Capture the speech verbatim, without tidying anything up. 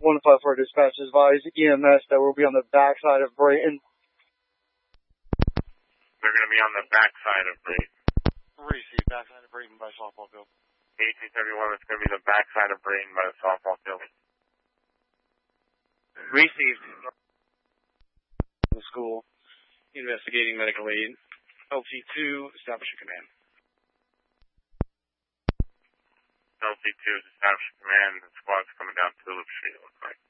one five four dispatch advise E M S that will be on the backside of Brayton. They're going to be on the backside of Brayton. Receive, backside of Brayton by softball field. eighteen seventy-one, it's going to be the backside of Brayton by the softball field. Received. The school, investigating medical aid. L T two, establishing command. L T two is establishing command, and squad's coming down Tulip Street, it looks like.